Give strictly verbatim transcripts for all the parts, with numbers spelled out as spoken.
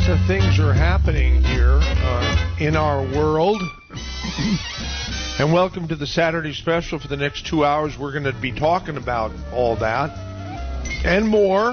of things are happening here uh, in our world. And welcome to the Saturday special. For the next two hours, we're going to be talking about all that and more.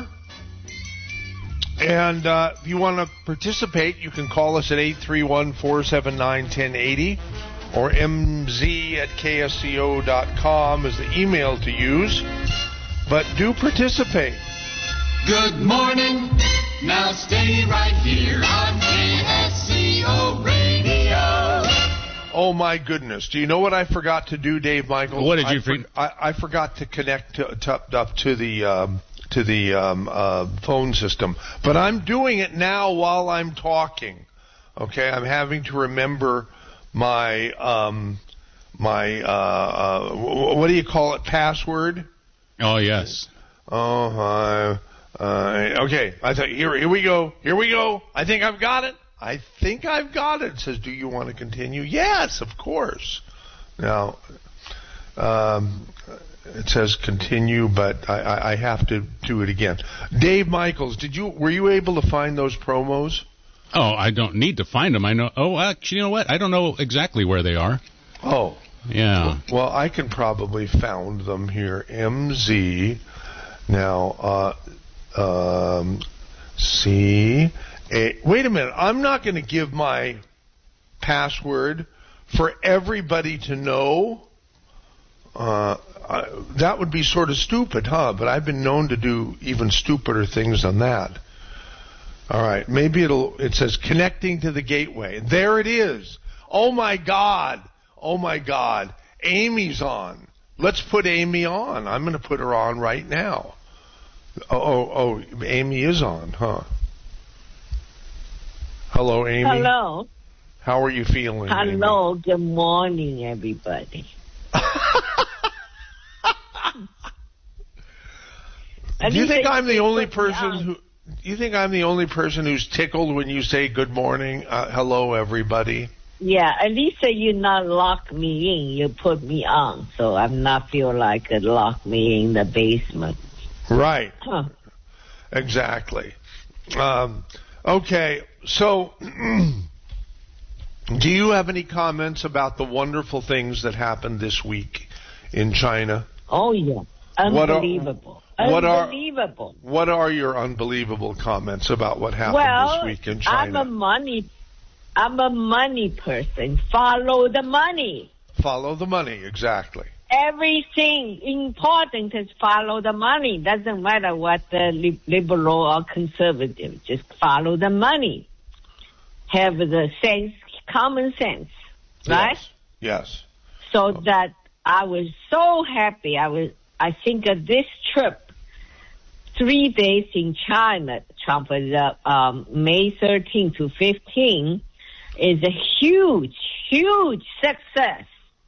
And uh, if you want to participate, you can call us at eight three one, four seven nine, one zero eight zero or m z at k s c o dot com is the email to use. But do participate. Good morning. Now stay right here on K S C O Radio. Oh, my goodness. Do you know what I forgot to do, Dave Michaels? What did you I, for, I, I forgot to connect to, to, up to the um, to the um, uh, phone system. But I'm doing it now while I'm talking. Okay? I'm having to remember my, um, my uh, uh, what do you call it, password? Oh, yes. Oh, uh, uh, okay. I thought, here, here we go. Here we go. I think I've got it. I think I've got it. It says, do you want to continue? Yes, of course. Now, um, it says continue, but I, I, I have to do it again. Dave Michaels, did you were you able to find those promos? Oh, I don't need to find them. I know. Oh, actually, you know what? I don't know exactly where they are. Oh. Yeah. Well, I can probably found them here. M Z. Now, uh, um, C. A, wait a minute. I'm not going to give my password for everybody to know. Uh, I, that would be sort of stupid, huh? But I've been known to do even stupider things than that. All right. Maybe it'll. It says connecting to the gateway. There it is. Oh my God. Oh my God. Amy's on. Let's put Amy on. I'm going to put her on right now. Oh, oh, oh, Amy is on, huh? Hello, Amy. Hello. How are you feeling, Hello. Amy? Good morning, everybody. Do you think I'm the only person who? Do you think I'm the only person who's tickled when you say good morning? Uh, hello, everybody. Yeah, at least uh, you not lock me in. You put me on, so I'm not feel like it lock me in the basement. Right. Huh. Exactly. Um, okay, so do you have any comments about the wonderful things that happened this week in China? Oh, yeah. Unbelievable. What are, Unbelievable. What are, what are your unbelievable comments about what happened well, this week in China? I'm a money, I'm a money person. Follow the money. Follow the money, exactly. Everything important is follow the money. Doesn't matter what the liberal or conservative. Just follow the money. Have the sense, common sense, right? Yes. Yes. So oh. that I was so happy. I was. I think of this trip, three days in China, Trump was uh, um, May thirteenth to fifteenth, is a huge, huge success.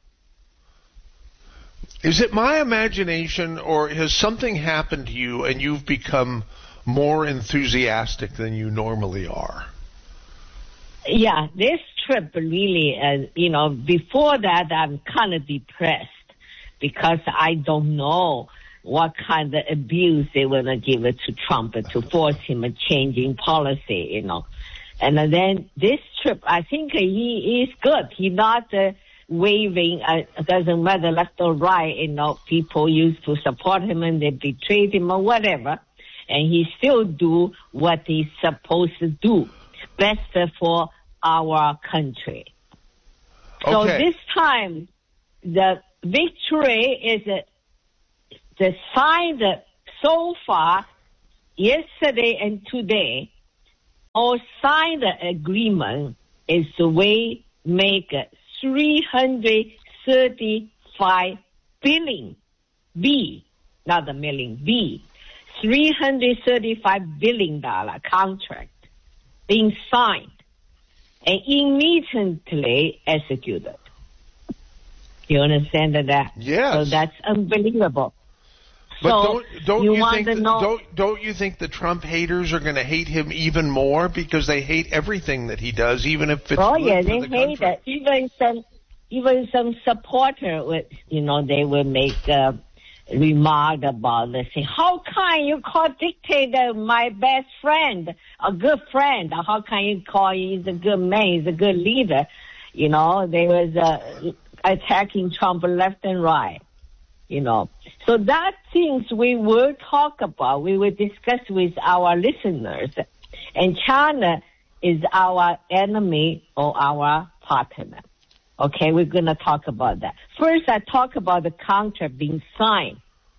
Is it my imagination, or has something happened to you and you've become more enthusiastic than you normally are? Yeah, this trip really, uh, you know, before that I'm kind of depressed because I don't know what kind of abuse they were going to give it to Trump to force him a changing policy, you know. And then this trip, I think he is good. He's not... Uh, waving, uh, doesn't matter left or right, you know, people used to support him and they betrayed him or whatever, and he still do what he's supposed to do, best for our country. Okay. So this time, the victory is uh, the sign that so far, yesterday and today, all signed the agreement is the way make it three hundred thirty-five billion, B, not a million, B, three hundred thirty-five billion dollar contract being signed and immediately executed. You understand that? Yes. So that's unbelievable. But so don't don't you, you, want think to that, know, don't don't you think the Trump haters are going to hate him even more because they hate everything that he does, even if it's oh good yeah, for they the hate country? it. Even some even some supporter would, you know, they will make uh, remarked about this. Say, how can you call dictator my best friend, a good friend? How can you call he's a good man, he's a good leader? You know, they was uh, attacking Trump left and right, you know. So that things we will talk about, we will discuss with our listeners. And China is our enemy or our partner. Okay, we're going to talk about that. First, I talk about the contract being signed.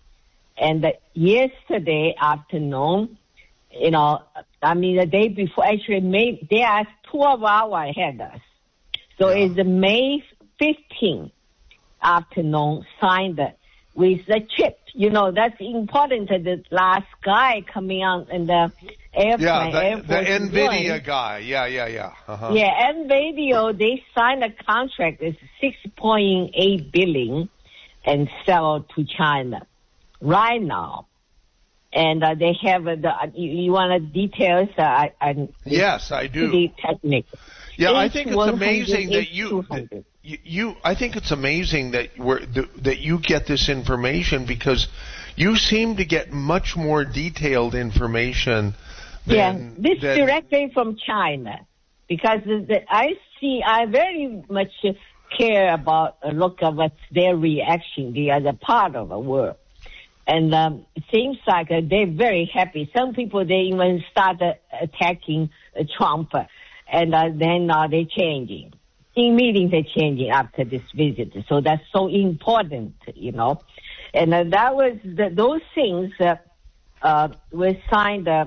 And uh, yesterday afternoon, you know, I mean, the day before, actually, May, they are twelve hours ahead of us. So yeah. It's May fifteenth afternoon signed with the chip. You know, that's important. The last guy coming out in the airplane. Yeah, the, the NVIDIA One. guy. Yeah, yeah, yeah. Uh-huh. Yeah, NVIDIA, they signed a contract. It's six point eight billion and sell to China right now. And uh, they have uh, the, you, you want the details? Uh, I, I, yes, I do. Pretty technical. Yeah, I think it's amazing that you, that you, you, I think it's amazing that we're, that you get this information because you seem to get much more detailed information than, yeah, this than, directly from China because the, the, I see, I very much care about, uh, look at what's their reaction, the other part of the world. And um, it seems like uh, they're very happy. Some people, they even started attacking uh, Trump. And uh, then uh, they're changing. In meetings, they're changing after this visit. So that's so important, you know. And uh, that was the, those things uh, uh, were signed uh,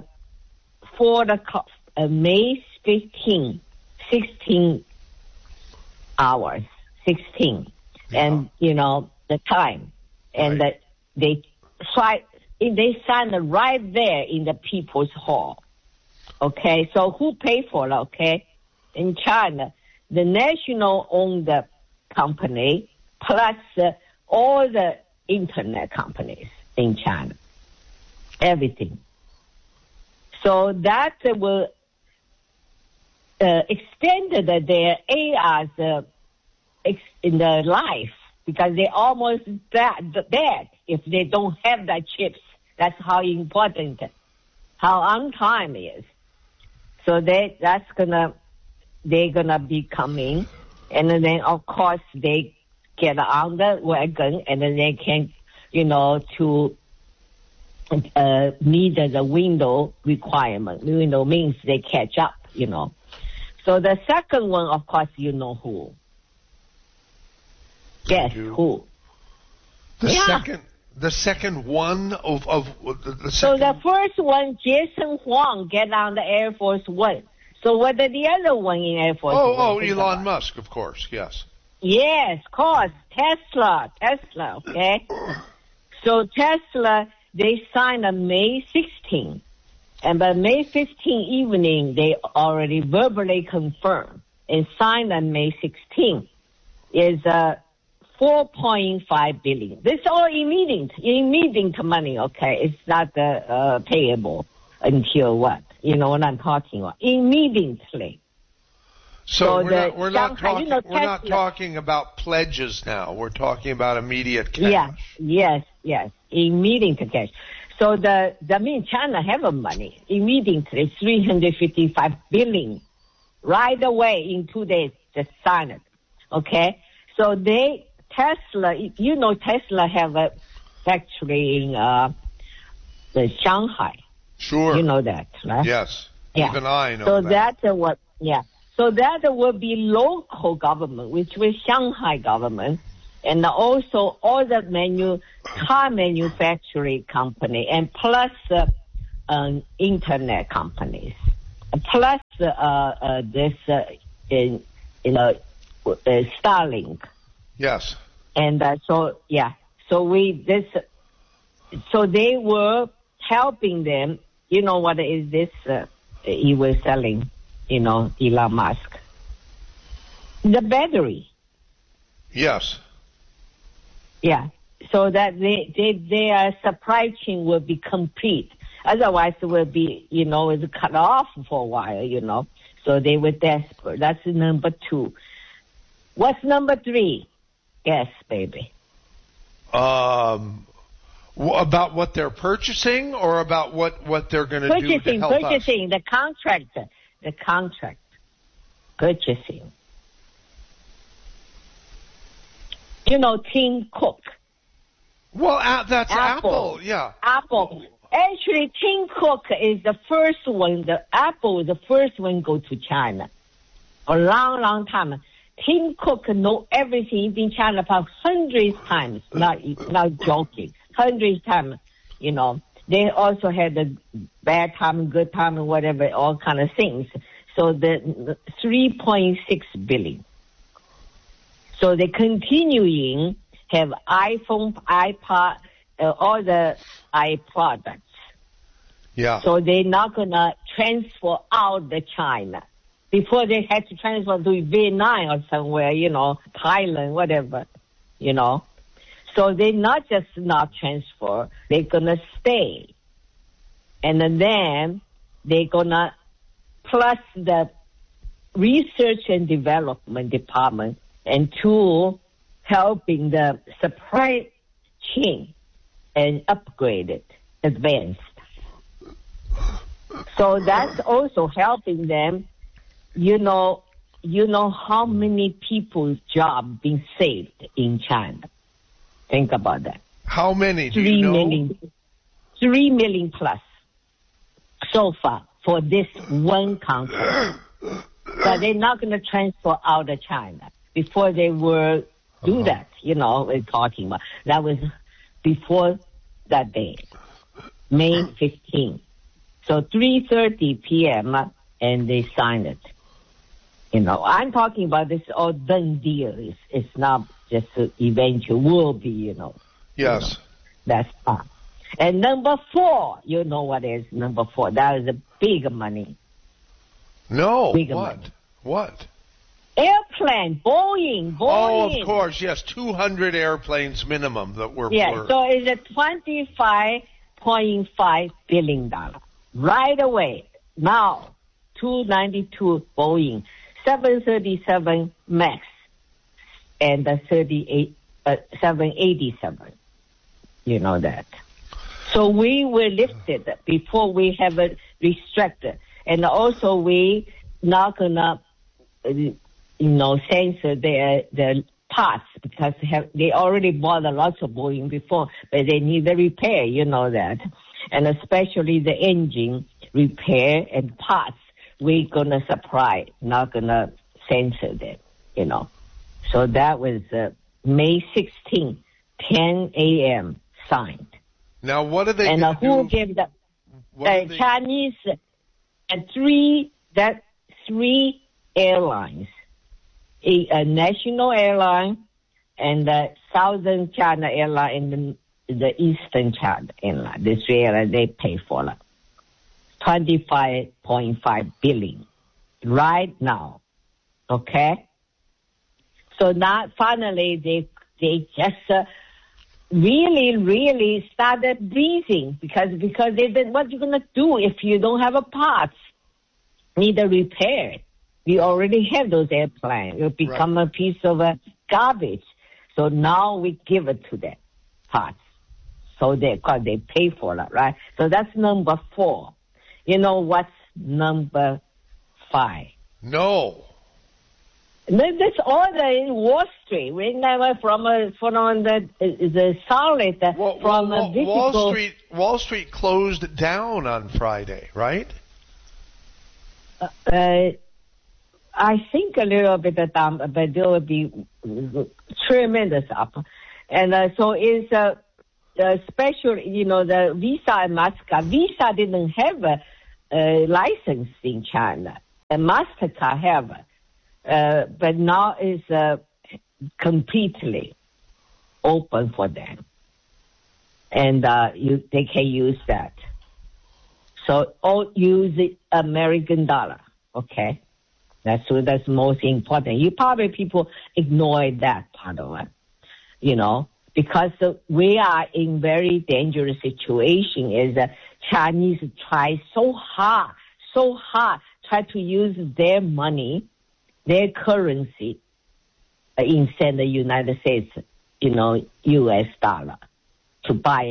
for the uh, May fifteenth, sixteen hours, sixteen, yeah. And you know the time, and right. uh, they try they signed right there in the People's Hall. Okay, so who paid for it, okay? In China, the national-owned company plus uh, all the internet companies in China, everything. So that uh, will uh, extend their A I's uh, ex- in their life because they're almost dead, dead if they don't have that chips. That's how important, how on time it is. So they, that's gonna, they're gonna be coming, and then of course they get on the wagon, and then they can, you know, to uh, meet the window requirement. Window means they catch up, you know. So the second one, of course, you know who. Guess who? The yeah. second. The second one of, of the, the second. So the first one, Jason Huang, get on the Air Force One. So what are the other one in Air Force oh, One? Oh, Elon about? Musk, of course, yes. Yes, of course. Tesla, Tesla, okay? So Tesla, they signed on May sixteenth. And by May fifteenth evening, they already verbally confirmed and signed on May sixteenth. Is uh four point five billion. This is all immediate, immediate money, okay? It's not uh, uh, payable until what? You know what I'm talking about? Immediately. So, so we're, the, not, we're, not talking, you know, we're not talking about pledges now. We're talking about immediate cash. Yeah, yes, yes, immediate cash. So the, the I mean, China have a money immediately, three hundred fifty-five billion right away in two days, just sign it, okay? So they, Tesla, you know, Tesla have a factory in uh, the Shanghai. Sure. You know that, right? Yes. Yeah. Even I know so that. So that what? Yeah. So that will be local government, which was Shanghai government, and also all the manu car manufacturing company, and plus uh, um, internet companies, plus uh, uh, this uh, in you know uh, Starlink. Yes. And uh, so, yeah, so we, this, so they were helping them, you know what is this, uh, he was selling, you know, Elon Musk? The battery. Yes. Yeah, so that they, they, their supply chain will be complete. Otherwise it will be, you know, it's cut off for a while, you know. So they were desperate. That's number two. What's number three? Yes, baby. Um, W- About what they're purchasing, or about what, what they're going to do to Purchasing, help us? purchasing, the contract, the contract, purchasing. You know, Tim Cook. Well, uh, that's Apple. Apple. Yeah. Apple. Actually, Tim Cook is the first one. The Apple is the first one go to China. A long, long time. Tim Cook know everything. He's been China for hundreds times. Not, not joking. Hundreds times. You know, they also had the bad time, good time, and whatever, all kind of things. So the three point six billion. So they continuing have iPhone, iPod, uh, all the iProducts. Yeah. So they're not gonna transfer out the China. Before they had to transfer to Vietnam or somewhere, you know, Thailand, whatever, you know. So they not just not transfer, they're gonna stay. And then they're gonna, plus the research and development department, and two, helping the supply chain and upgrade it, advanced. So that's also helping them. You know, you know how many people's jobs being saved in China. Think about that. How many? Do Three you know? million, three million plus so far for this one contract. But they're not going to transfer out of China. Before they were do Uh-huh. that, you know, we're talking about. That was before that day, May fifteenth. So three thirty p.m. and they signed it. You know, I'm talking about this all done deal. It's, it's not just a eventual will be, you know. Yes. You know, that's fine. And number four, you know what is number four? That is a big money. No. Big what? money. What? Airplane, Boeing, Boeing. Oh, of course, yes. two hundred airplanes minimum that were... Yeah, were so it's a twenty-five point five billion dollars. Right away. Now, two ninety-two Boeing, seven thirty-seven MAX, and the thirty-eight, uh, seven eighty-seven. You know that. So we were listed before we have it restricted. And also we not gonna, uh, you know, censor their, their parts because they, have, they already bought a lot of Boeing before, but they need the repair, you know that. And especially the engine repair and parts, we're gonna supply, not gonna censor them, you know. So that was uh, May sixteenth, ten a.m. signed. Now, what are they And uh, going to who do? gave the What are uh, they- Chinese and three that three airlines, a, a national airline, and the Southern China airline, and the, the Eastern China airline. This airline they pay for it, twenty-five point five billion right now. Okay. So now finally they they just. Uh, really, really started breathing because because they did, what you gonna do if you don't have a parts? Need a repair. We already have those airplanes. It'll become a piece of uh, garbage. So now we give it to them parts. So they cause they pay for it, right? So that's number four. You know what's number five? No. This order in Wall Street. We never from a from the the solid uh, Well, from well, a Wall, visible. Wall Street Wall Street closed down on Friday, right? Uh, I think a little bit down, but there will be tremendous up, and uh, so it's a, a special. You know, the Visa and Mastercard. Visa didn't have a, a license in China, and Mastercard have. Uh, but now it's uh, completely open for them, and uh, you they can use that. So all use the American dollar, okay? That's what that's most important. You probably people ignore that part of it, you know, because uh, we are in very dangerous situation. Is that Chinese try so hard, so hard, try to use their money. Their currency uh, instead of the United States, you know, U S dollar to buy in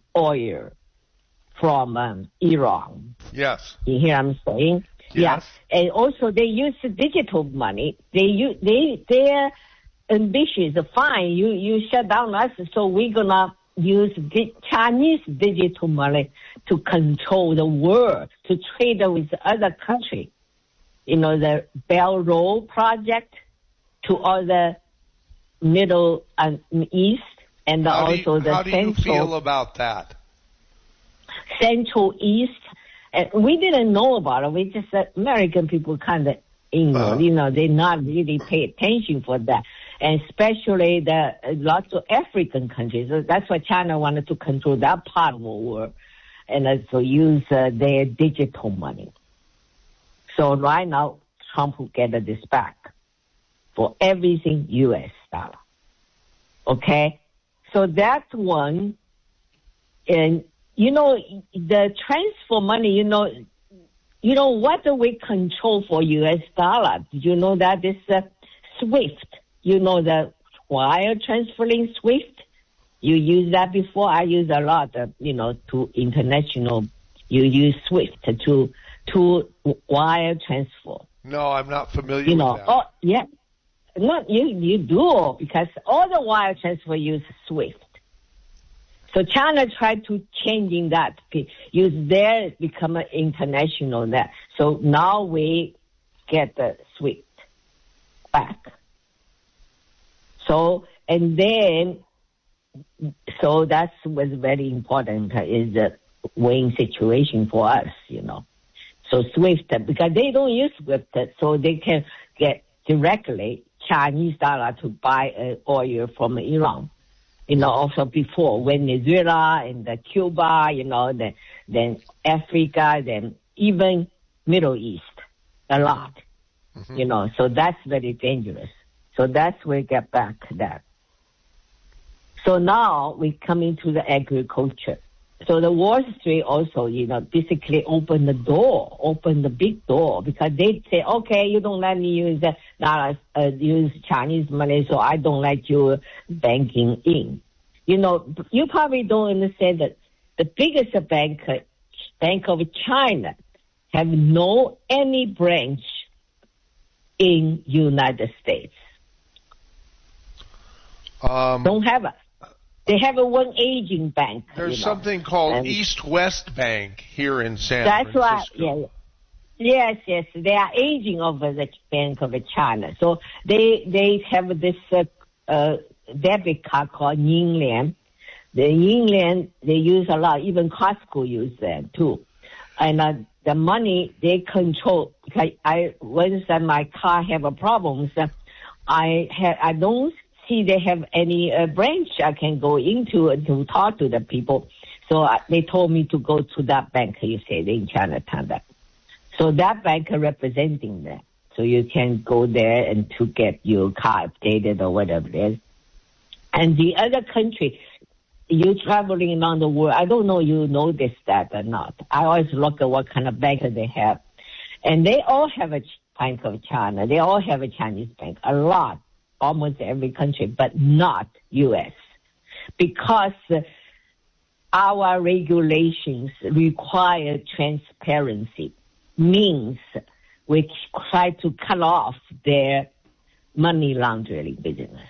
oil from um, Iran. Yes. You hear what I'm saying? Yes. Yeah. And also they use digital money. They use, they, they're ambitious. Fine, you, you shut down us, so we're gonna use di- Chinese digital money to control the world, to trade with other countries. You know, the Belt and Road project to other Middle and East, and How do also you, the how do you Central, feel about that? Central East. And we didn't know about it. We just, uh, American people kind of ignorant, Uh-huh. you know, they not really pay attention for that. And especially the uh, lots of African countries. So that's why China wanted to control that part of the world and also use uh, their digital money. So right now, Trump will get this back for everything U S dollar. Okay? So that one, and you know, the transfer money, you know, you know what do we control for U S dollar? Did you know that this uh, SWIFT? You know the wire transferring SWIFT? You use that before? I use a lot, of, you know, to international. You use SWIFT to to wire transfer. No, I'm not familiar You know, with that. oh yeah, not you. You do because all the wire transfer use SWIFT. So China tried to changing that, use their become an international that. So now we get the SWIFT back. So and then, so that was very important. Is a win situation for us, you know. So SWIFT because they don't use SWIFT, so they can get directly Chinese dollar to buy uh, oil from Iran. You know, also before Venezuela and the Cuba, you know, then, then Africa, then even Middle East, a lot, mm-hmm. you know, so that's very dangerous. So that's where we get back to that. So now we come into the agriculture. So the Wall Street also, you know, basically open the door, open the big door because they say, okay, you don't let me use uh, not, uh, use Chinese money, so I don't let you banking in. You know, you probably don't understand that the biggest bank, Bank of China, have no any branch in United States. Um, don't have it. They have a one aging bank. There's you know. something called and East West Bank here in San that's Francisco. Right. Yeah. Yes, yes. They are aging of the Bank of China. So they they have this uh, uh, debit card called Yinlian. The Yinlian, they use a lot. Even Costco use them too. And uh, the money they control. Because I once uh, my car have a problem, so I have I don't see they have any uh, branch I can go into to talk to the people. So uh, they told me to go to that bank, you said, in Chinatown. That. So that bank representing that. So you can go there and to get your car updated or whatever it is. And the other country, you traveling around the world, I don't know you notice that or not. I always look at what kind of bank they have. And they all have a Bank of China. They all have a Chinese bank, a lot. Almost every country, but not U S because uh, our regulations require transparency, means we try to cut off their money laundering business.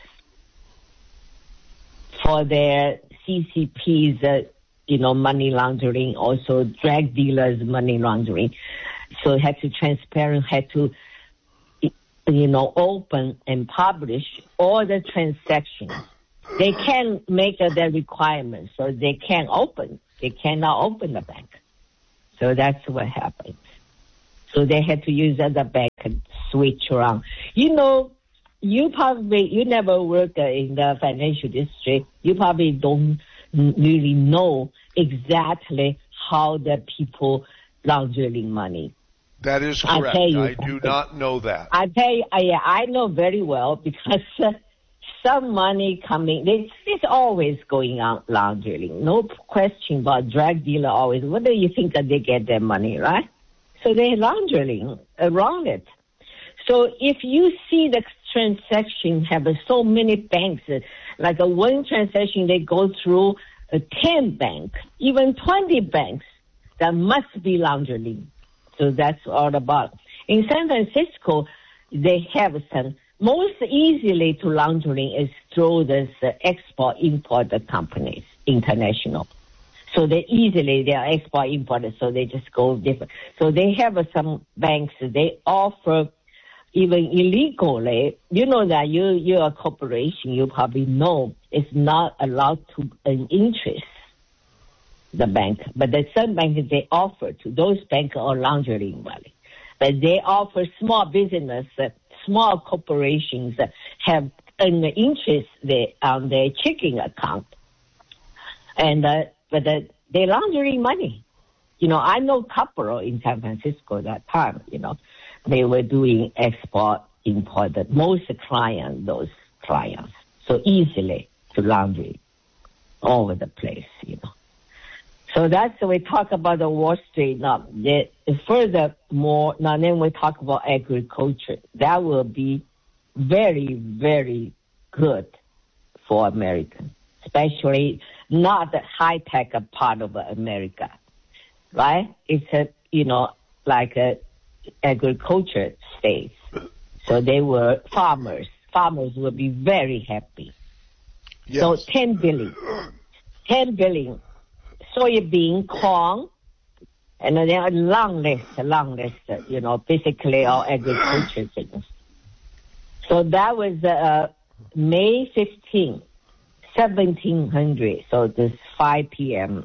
For their C C Ps, uh, you know, money laundering, also drug dealers' money laundering. So it had to transparent, had to you know, open and publish all the transactions. They can make uh, their requirements, so they can open. They cannot open the bank. So that's what happens. So they had to use other bank and switch around. You know, you probably, you never worked uh, in the financial district. You probably don't really know exactly how the people laundering money. That is correct. I do not know that. I tell you, I, I know very well because uh, some money coming, it's, it's always going on laundering. No question about drug dealer always. What do you think that they get their money, right? So they're laundering around it. So if you see the transaction have so many banks, like a one transaction they go through uh, ten banks, even twenty banks that must be laundering. So that's all about. In San Francisco, they have some. Most easily to laundering is through this uh, export-import companies, international. So they easily, they are export-imported, so they just go different. So they have uh, some banks, they offer even illegally. You know that you, you're a corporation, you probably know it's not allowed to earn interest, the bank. But the some banks, they offer to. Those banks are laundering money. But they offer small business, uh, small corporations uh, have an interest they, on their checking account. And, uh, but uh, they're laundering money. You know, I know a couple in San Francisco at that time, you know, they were doing export, import, most clients, those clients, so easily to laundry all over the place, you know. So that's, we talk about the Wall Street now. The, furthermore, now then we talk about agriculture. That will be very, very good for Americans, especially not the high-tech part of America, right? It's a, you know, like a agriculture state. So they were farmers. Farmers will be very happy. Yes. So ten billion. ten billion. Soybean, corn, and then a long list, a long list, you know, basically all agriculture things. So that was uh, May fifteenth, seventeen hundred, so this five p.m.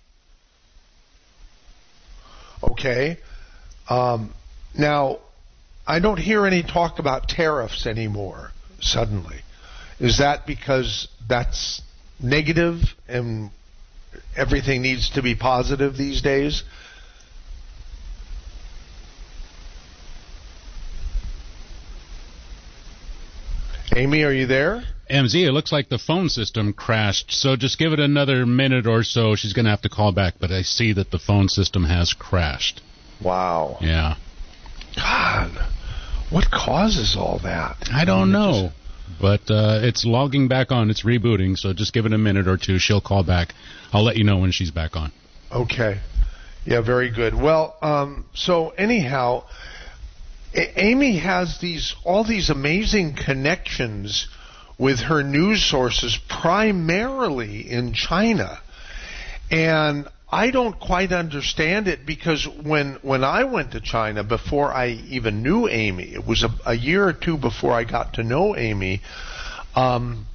Okay. Um, now, I don't hear any talk about tariffs anymore, suddenly. Is that because that's negative and everything needs to be positive these days? Amy, are you there? M Z, it looks like the phone system crashed, so just give it another minute or so. She's going to have to call back, but I see that the phone system has crashed. Wow. Yeah. God, what causes all that? I don't know. But uh, it's logging back on. It's rebooting, so just give it a minute or two. She'll call back. I'll let you know when she's back on. Okay. Yeah, very good. Well, um, so anyhow, A- Amy has these all these amazing connections with her news sources, primarily in China. And I don't quite understand it, because when when I went to China, before I even knew Amy, it was a, a year or two before I got to know Amy, um,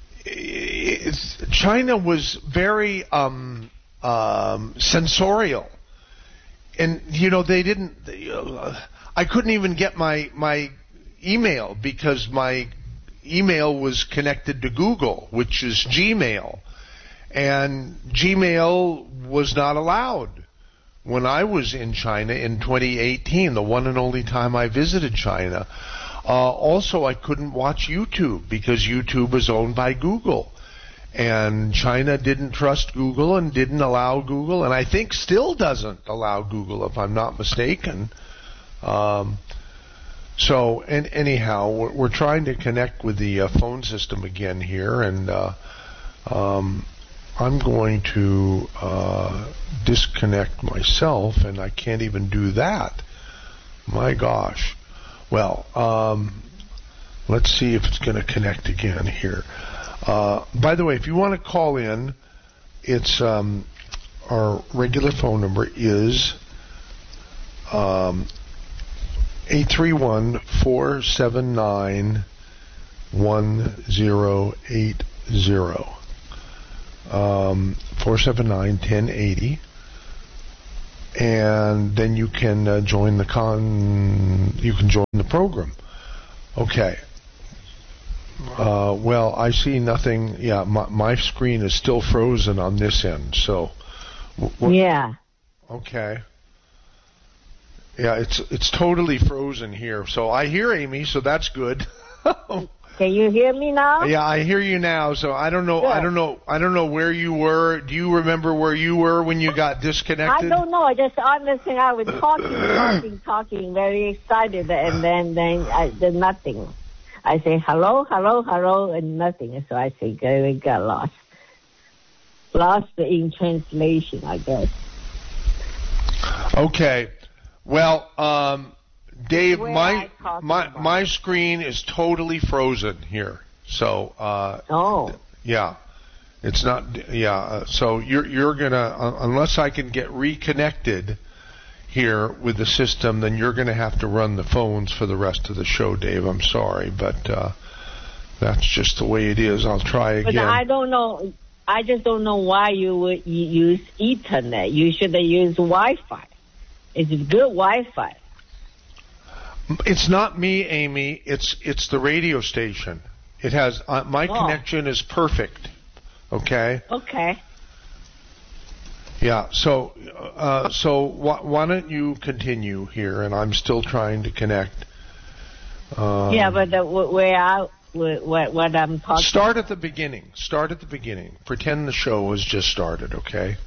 it's, China was very um, um, sensorial. And, you know, they didn't, uh, I couldn't even get my, my email because my email was connected to Google, which is Gmail. And Gmail was not allowed when I was in China in twenty eighteen, the one and only time I visited China. Uh, also, I couldn't watch YouTube because YouTube is owned by Google. And China didn't trust Google and didn't allow Google, and I think still doesn't allow Google, if I'm not mistaken. Um, so, and anyhow, we're, we're trying to connect with the uh, phone system again here, and uh, um, I'm going to uh, disconnect myself, and I can't even do that. My gosh. Well, um, let's see if it's going to connect again here. Uh, by the way, if you want to call in, it's um, our regular phone number is um, eight three one, four seven nine, one zero eight zero. Um, four seven nine, one oh eight oh. And then you can uh, join the con. You can join the program. Okay. Uh, well, I see nothing. Yeah, my, my screen is still frozen on this end. So. What, yeah. Okay. Yeah, it's it's totally frozen here. So I hear Amy, so that's good. Can you hear me now? Yeah, I hear you now. So I don't know. Good. I don't know. I don't know where you were. Do you remember where you were when you got disconnected? I don't know. I just honestly, I was talking, talking, talking, very excited, and then then I did nothing. I say hello, hello, hello, and nothing. So I think I got lost. lost in translation, I guess. Okay. Well, um, Dave, Where my I talk my about. my screen is totally frozen here. So, uh, Oh. yeah, it's not. Yeah. Uh, so you're you're gonna uh, unless I can get reconnected here with the system, then you're gonna have to run the phones for the rest of the show, Dave. I'm sorry, but uh, that's just the way it is. I'll try again. But I don't know. I just don't know why you would y- use Ethernet. You should use Wi-Fi. It's good Wi-Fi. It's not me, Amy. It's it's the radio station. It has uh, my Oh. connection is perfect. Okay. Okay. Yeah. So uh, so wh- why don't you continue here? And I'm still trying to connect. Um, Yeah, but the, wh- where I wh- what what I'm talking. Start at the beginning. Start at the beginning. Pretend the show has just started. Okay.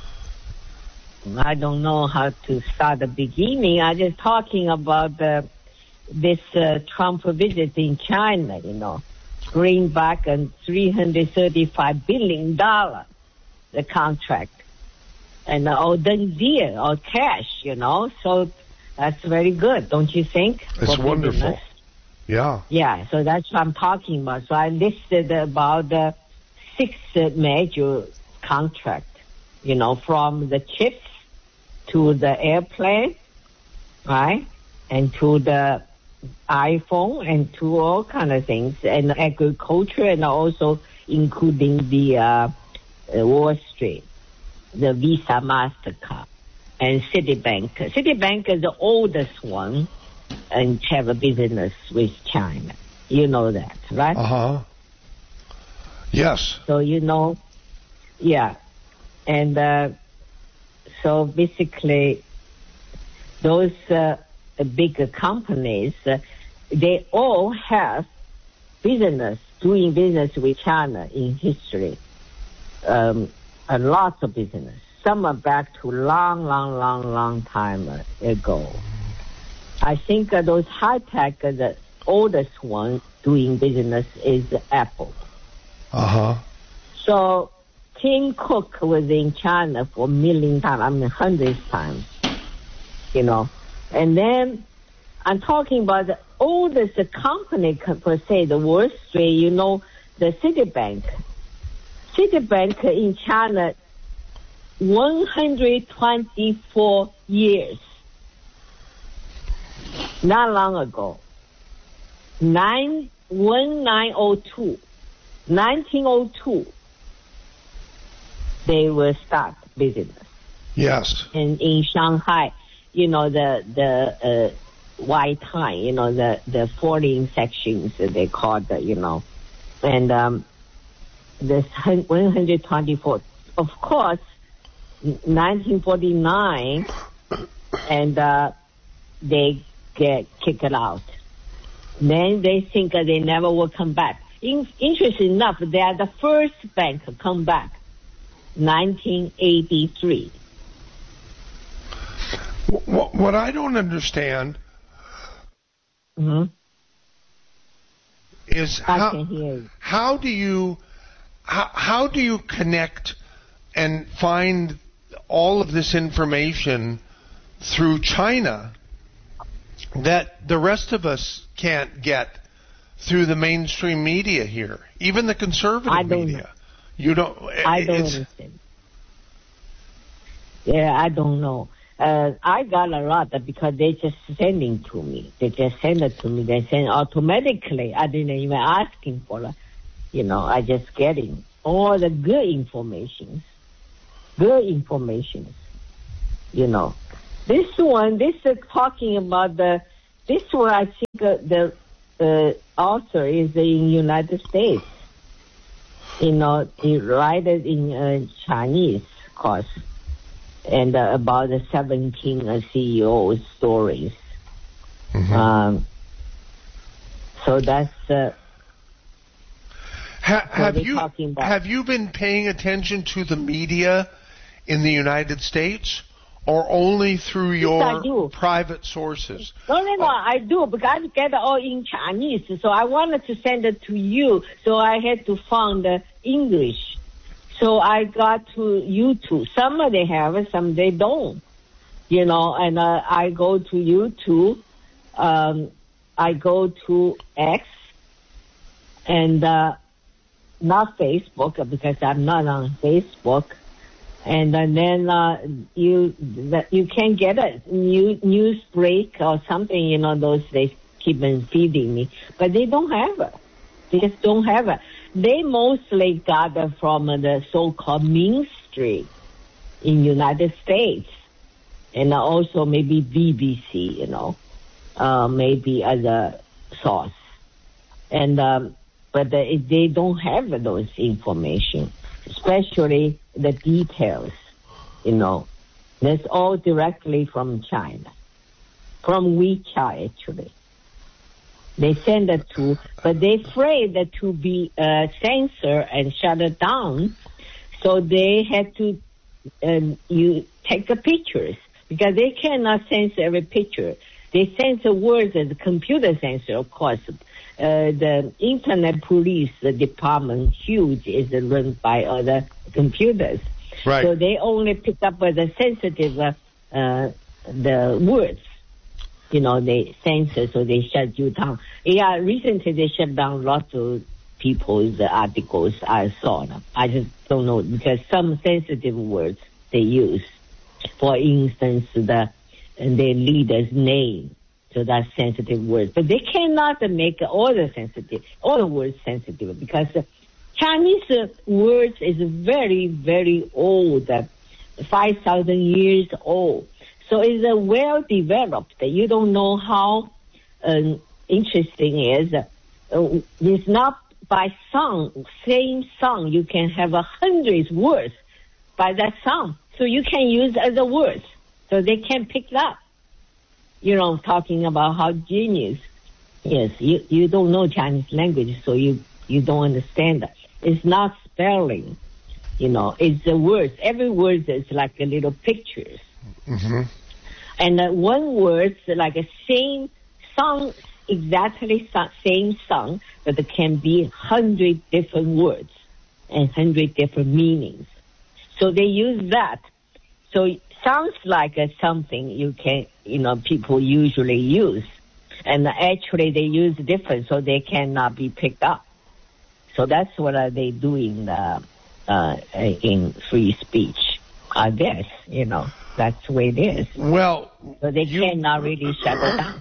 I don't know how to start the beginning. I just talking about the this uh, Trump visit in China. You know, bring back a three hundred thirty-five billion dollar the contract, and all done deal, all cash. You know, so that's very good, don't you think? It's for wonderful. business? Yeah. Yeah, so that's what I'm talking about. So I listed about the six uh, major contract, you know, from the chips to the airplane, right, and to the iPhone and to all kind of things, and agriculture, and also including the uh, uh, Wall Street, the Visa, MasterCard, and Citibank. Citibank is the oldest one and have a business with China. You know that, right? Uh huh. Yes. So you know, yeah. And uh, so basically, those uh, big companies, uh, they all have business, doing business with China in history. Um, a lot of business. Some are back to long, long, long, long time ago. I think uh, those high-tech, uh, the oldest one doing business is Apple. Uh huh. So Tim Cook was in China for a million times, I mean hundreds times, you know. And then I'm talking about the oldest company per se, the Wall Street, you know, the Citibank. Citibank in China, one hundred twenty-four years. Not long ago. Nine, nineteen oh two. nineteen oh two. They will start business. Yes. And in Shanghai, you know, the, the, uh, white time, you know, the, the foreign sections they call the, you know, and, um, this one hundred twenty-four, of course, nineteen forty-nine, and, uh, they get kicked out. Then they think uh, they never will come back. In, interesting enough, they are the first bank to come back, nineteen eighty-three. What, what I don't understand Mm-hmm. is I how can hear you. how do you how, how do you connect and find all of this information through China that the rest of us can't get through the mainstream media here, even the conservative I don't media? know. You don't. I don't it's, understand. Yeah, I don't know. Uh, I got a lot because they just sending to me. They just send it to me. They send automatically. I didn't even asking for it. You know, I just getting all the good information. Good information. You know, this one, this is talking about the. This one, I think uh, the uh, author is in United States. You know, he write it in uh, Chinese, of course. And uh, about the seventeen uh, C E O stories. Mm-hmm. Um, so that's. Uh, ha, have they're you talking about- have you been paying attention to the media in the United States, or only through I your do. private sources? no, no, no, I do, because I get it all in Chinese. So I wanted to send it to you, so I had to find the English. So I got to YouTube. Some they have, some they don't. You know, and uh, I go to YouTube. Um, I go to X, and uh, not Facebook because I'm not on Facebook. And, and then uh, you that you can get a new news break or something. You know, those they keep on feeding me, but they don't have it. They just don't have it. They mostly got it from the so-called mainstream in United States, and also maybe B B C. You know, uh, maybe as a source, and um, but they, they don't have those information, especially the details. You know, that's all directly from China, from WeChat actually. They send it to, but they're afraid that to be uh, censored and shut it down, so they had to um, you take the pictures because they cannot censor every picture. They censor words as a computer censor, of course. Uh, the Internet Police the department, huge, is run by other computers. Right. So they only pick up uh, the sensitive uh, uh, the words. You know, they censor, so they shut you down. Yeah, recently they shut down lots of people's articles. I saw them. I just don't know because some sensitive words they use. For instance, the and their leader's name. So that's sensitive words. But they cannot make all the sensitive, all the words sensitive because Chinese uh, words is very, very old, uh, five thousand years old. So it's uh, well developed. You don't know how um, interesting it is. Uh, it's not by song, same song. You can have a hundred words by that song. So you can use other words. So they can pick it up. You know, talking about how genius. Yes, you, you don't know Chinese language, so you, you don't understand that. It's not spelling. You know, it's the words. Every word is like a little pictures. Mm-hmm. And uh, one word, like a same song, exactly so- same song, but it can be hundred different words and hundred different meanings. So they use that. So it sounds like uh, something you can, you know, people usually use. And actually they use different, so they cannot be picked up. So that's what uh, they do in, uh, uh, in free speech, I guess, you know. That's the way it is. Well, so they you, cannot really shut it down.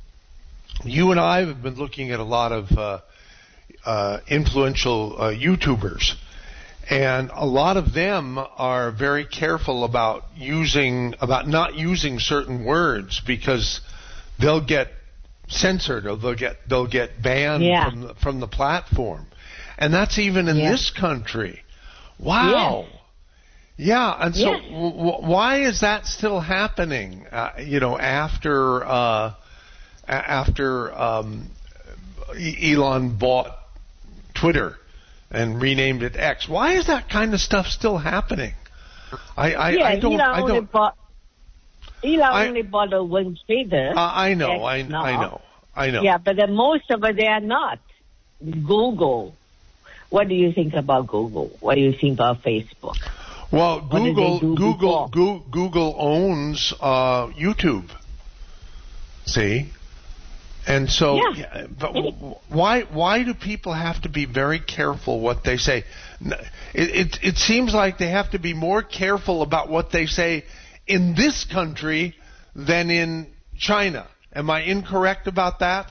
You and I have been looking at a lot of uh, uh, influential uh, YouTubers, and a lot of them are very careful about using, about not using certain words because they'll get censored or they'll get they'll get banned yeah. from the, from the platform, and that's even in yeah. this country. Wow. Yes. Yeah, and so yes. w- why is that still happening? Uh, you know, after uh, after um, Elon bought Twitter and renamed it X, why is that kind of stuff still happening? I, I, yeah, I don't. Elon I only don't. Bought, Elon I, only bought a one Twitter. Uh, I know. I, I know. I know. Yeah, but the most of it they are not. Google. What do you think about Google? What do you think about Facebook? Well, Google Google before? Google owns uh, YouTube. See, and so, yeah. yeah, but why why do people have to be very careful what they say? It, it it seems like they have to be more careful about what they say in this country than in China. Am I incorrect about that?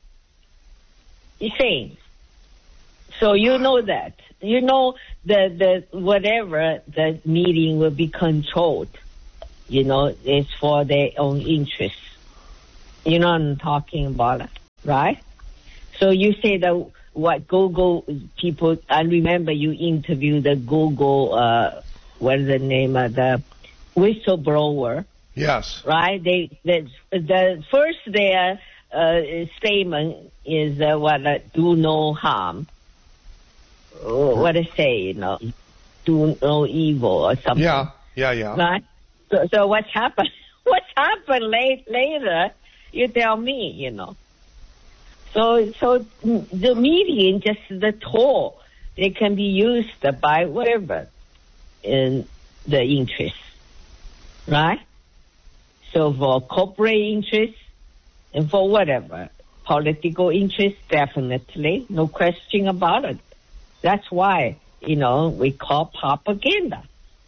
You see, so you know that. You know the the whatever the meeting will be controlled. You know, it's for their own interests. You know what I'm talking about, right? So you say that what Google people. I remember you interviewed the Google. Uh, what is the name of the whistleblower? Yes. Right. They the the first their uh, statement is uh, what uh, do no harm. What I say, you know, do no evil or something. Yeah, yeah, yeah. Right? So, so what's happened? What's happened late, later? You tell me, you know. So, so the meeting just the toll they can be used by whatever in the interest, right? So for corporate interest and for whatever, political interest, definitely, no question about it. That's why, you know, we call propaganda.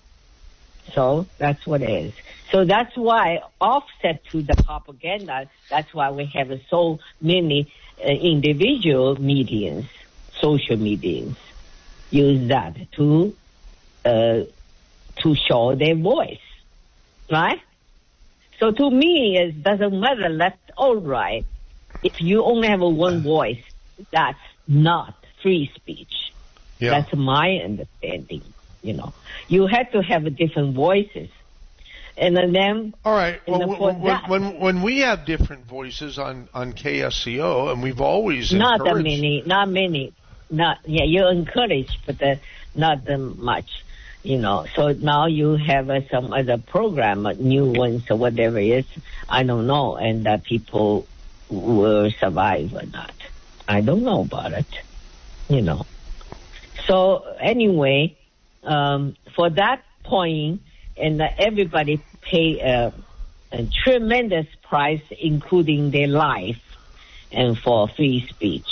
So that's what it is. So that's why offset to the propaganda, that's why we have so many uh, individual mediums, social mediums, use that to uh, to show their voice, right? So to me, it doesn't matter left or right. If you only have a one voice, that's not free speech. Yeah. That's my understanding. You know, you have to have different voices. And then, all right. and Well, then when, when, that, when when we have different voices on, on K S C O, and we've always not that encouraged- many, not many, not yeah. You encourage, but uh, not that much. You know, so now you have uh, some other program, uh, new ones or whatever it is. I don't know, and that uh, people will survive or not. I don't know about it. You know. So anyway, um, for that point. And uh, everybody pay uh, a tremendous price, including their life, and for free speech.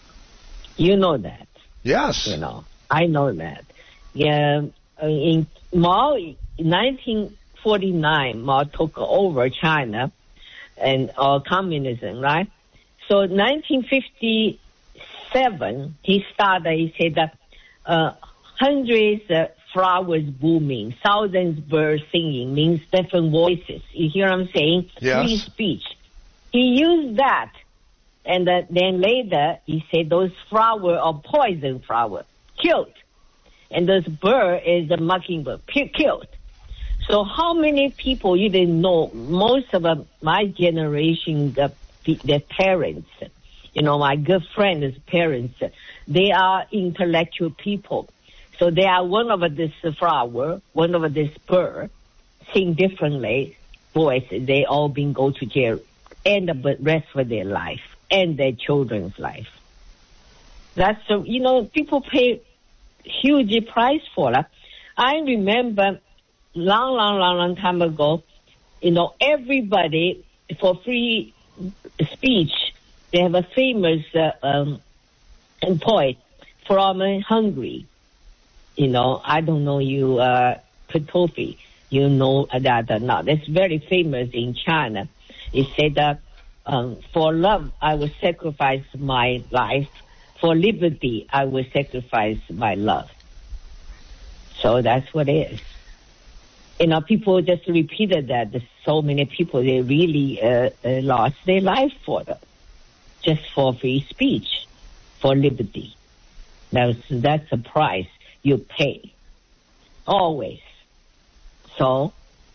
You know that. Yes. You know, I know that. Yeah, in Mao, nineteen forty-nine, Mao took over China and uh, communism, right? So nineteen fifty-seven, he started. He said that uh, hundreds. Uh, flowers blooming, thousands birds singing means different voices. You hear what I'm saying? Yes. Free speech. He used that, and uh, then later he said those flowers are poison flower, killed, and this bird is a mockingbird, killed. So how many people you didn't know? Most of uh, my generation, the, the parents, you know, my good friends' parents, they are intellectual people. So they are one of this flower, one of this bird, sing differently voices. They all been go to jail, and the rest of their life and their children's life. That's so you know people pay huge price for it. I remember long, long, long, long time ago, you know, everybody for free speech. They have a famous uh, um, poet from uh, Hungary. You know, I don't know you, uh, Petofi, you know that or not. It's very famous in China. He said that, um, for love, I will sacrifice my life. For liberty, I will sacrifice my love. So that's what it is. You know, people just repeated that. There's so many people, they really, uh, uh, lost their life for them. Just for free speech, for liberty. That's, that's a price you pay. Always. So,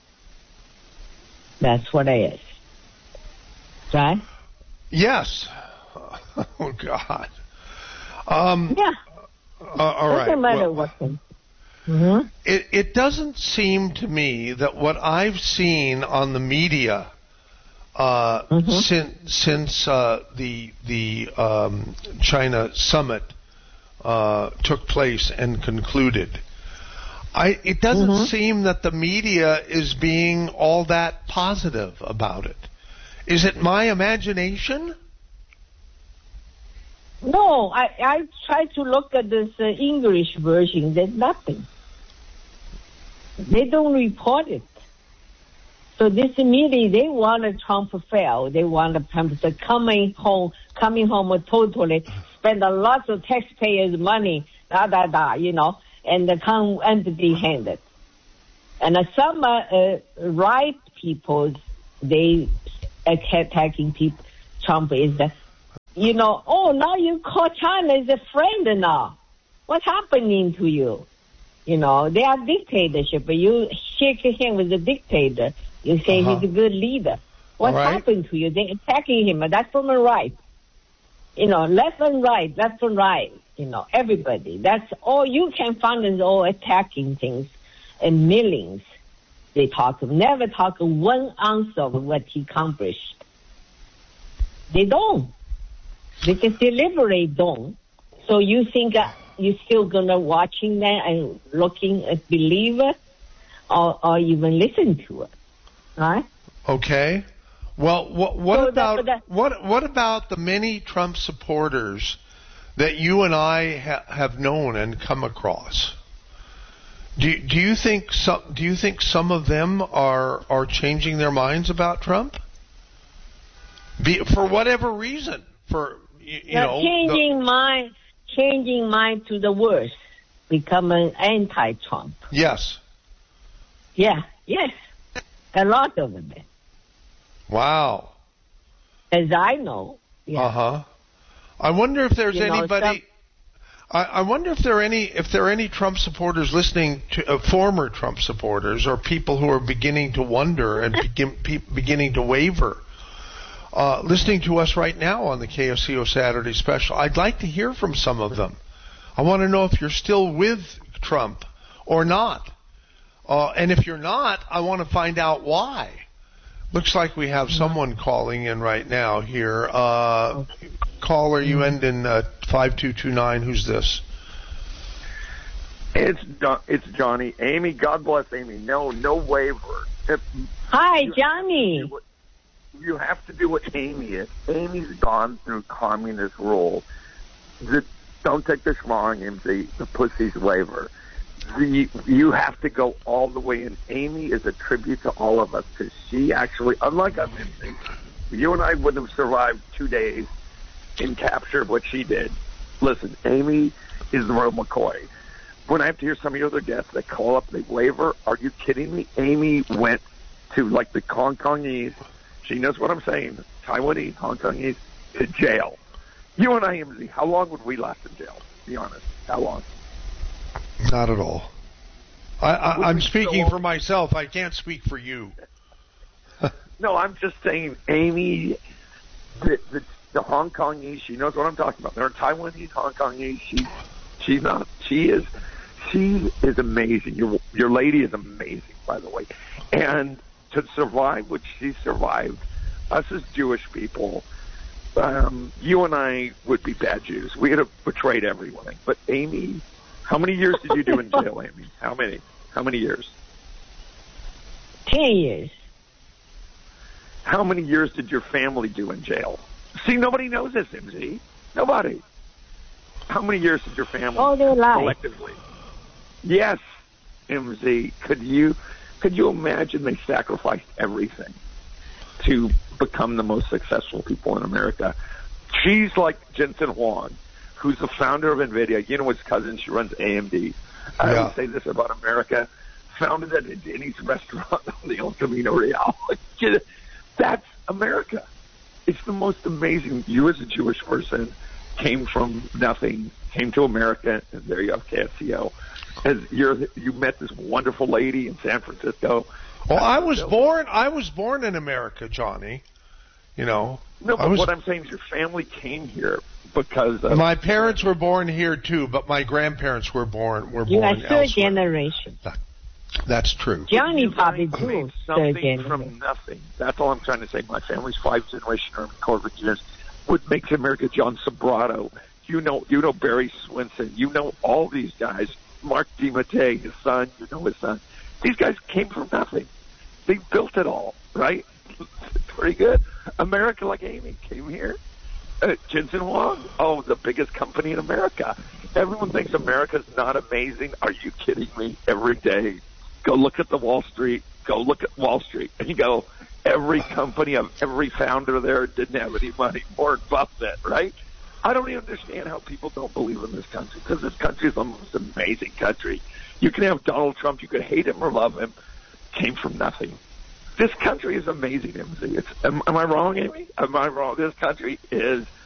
that's what it is. Right? Yes. Oh, God. Um, yeah. Uh, all right. Doesn't matter Well, what. Mm-hmm. It, it doesn't seem to me that what I've seen on the media uh, Mm-hmm. since since uh, the the um, China summit uh, took place and concluded, I it doesn't Mm-hmm. seem that the media is being all that positive about it. Is it my imagination? No, I, I tried to look at this uh, English version. There's nothing. They don't report it. So this media, they want Trump to fail. They want Trump to coming home, coming home totally, spend a lot of taxpayers' money, da da da, you know, and come empty-handed. And uh, some uh, uh, right people, they attacking people. Trump is the, you know, oh, now you call China as a friend now. What's happening to you? You know, they are dictatorship, but you shake your hand with the dictator. You say Uh-huh. he's a good leader. What All right. happened to you? They're attacking him. That's from the right. You know, left and right, left and right. You know, everybody. That's all you can find is all attacking things and millions. They talk, never talk one ounce of what he accomplished. They don't. They just deliberately don't. So you think uh, you still gonna watching that and looking at Believer, or or even listen to it, right? Okay. Well, what, what So about that- that- what what about the many Trump supporters that you and I ha- have known and come across? Do do you think some do you think some of them are are changing their minds about Trump? Be, for whatever reason, for you, you Now, know, changing the, mind, changing mind to the worse, become an anti-Trump. yes. Yeah, yes, a lot of them, Wow. as I know. Yeah. Uh huh. I wonder if there's You know, anybody. some- I, I wonder if there are any if there are any Trump supporters listening to uh, former Trump supporters or people who are beginning to wonder and begin, pe- beginning to waver, uh, listening to us right now on the K S C O Saturday Special. I'd like to hear from some of them. I want to know if you're still with Trump or not, uh, and if you're not, I want to find out why. Looks like we have someone calling in right now here. Uh, caller, you end in uh, five two two nine. Who's this? It's Jo- it's Johnny. Amy, God bless Amy. No, no waiver. If Hi, you Johnny. have to do what- You have to do what Amy is. Amy's gone through communist rule. The, don't take this wrong, M Z. The pussy's waiver. The, you have to go all the way in. Amy is a tribute to all of us because she actually, unlike us, M Z, you and I wouldn't have survived two days in capture of what she did. Listen, Amy is the real McCoy. When I have to hear some of your other guests that call up, they waiver, are you kidding me? Amy went to, like, the Hong Kongese, she knows what I'm saying, Taiwanese, Hong Kongese, to jail. You and I, M Z, how long would we last in jail? Be honest. How long? Not at all. I, I, I'm we speaking go- for myself. I can't speak for you. No, I'm just saying, Amy, the, the, the Hong Kongese, she knows what I'm talking about. There are Taiwanese, Hong Kongese. She, she's not. She is. She is amazing. Your your lady is amazing, by the way. And to survive what she survived, us as Jewish people, um, you and I would be bad Jews. We had betrayed everyone. But Amy, how many years did you do in jail, Amy? How many? How many years? Ten years. How many years did your family do in jail? See, nobody knows this, M Z. Nobody. How many years did your family All their life. collectively? Yes, M Z. Could you could you imagine they sacrificed everything to become the most successful people in America? She's like Jensen Huang, who's the founder of NVIDIA. You know his cousin. She runs A M D. I Yeah. always say this about America. Founded at a Denny's restaurant on the El Camino Real. That's America. It's the most amazing. You as a Jewish person came from nothing, came to America, and there you have K S C O. As you're, you met this wonderful lady in San Francisco. Well, I was born. I was born in America, Johnny. You know. No, I but was, what I'm saying is your family came here because of, my parents were born here too, but my grandparents were born were You are born third elsewhere. generation. That's true. Johnny you probably guys too. made Third something generation. from nothing. That's all I'm trying to say. My family's five generation Army Corps of Engineers. What makes America? John Sobrato. You know, you know Barry Swinson. You know all these guys. Mark DiMattei, his son. You know his son. These guys came from nothing. They built it all, right? Pretty good. America, like Amy, came here. Uh, Jensen Huang, oh, the biggest company in America. Everyone thinks America's not amazing. Are you kidding me? Every day, go look at the Wall Street. Go look at Wall Street, and you go, every company of every founder there didn't have any money. Warren Buffett, right? I don't even understand how people don't believe in this country, because this country is the most amazing country. You can have Donald Trump, you could hate him or love him, came from nothing. This country is amazing, M Z. It's, am, am I wrong, Amy? Am I wrong? This country is